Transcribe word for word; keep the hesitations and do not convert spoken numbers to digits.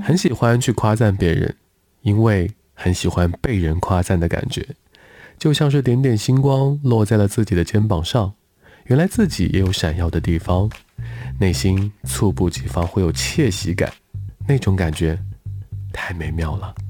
很喜欢去夸赞别人，因为很喜欢被人夸赞的感觉，就像是点点星光落在了自己的肩膀上，原来自己也有闪耀的地方，内心猝不及防会有窃喜感，那种感觉太美妙了。